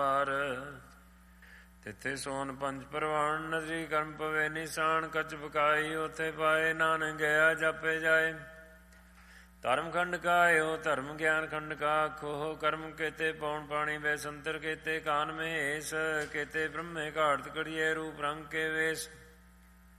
ਤਿੱਥੇ ਸੋਨ ਪੰਜ ਪ੍ਰਵਾਨ ਨਦਰੀ ਕਰਮ ਪਵੇ ਨਿਸ਼ਾਨ ਕਚ ਬਕਾਈ ਉਥੇ ਪਾਏ ਨਾਨਕ ਗਿਆ ਜਾਪੇ ਜਾਏ। ਧਰਮ ਖੰਡ ਕਾ ਇਹੋ ਧਰਮ ਗਿਆਨ ਖੰਡ ਕਾ ਆਖੋ ਕਰਮ ਕੇਤੇ ਪੌਣ ਪਾਣੀ ਬੈਸੰਤਰ ਕੇਤੇ ਕਾਨ ਮਹੇਸ਼ ਕੇਤੇ ਬ੍ਰਹਮੇ ਘਾੜਤ ਕੜੀਏ ਰੂਪ ਰੰਗ ਕੇ ਵੇਸ਼।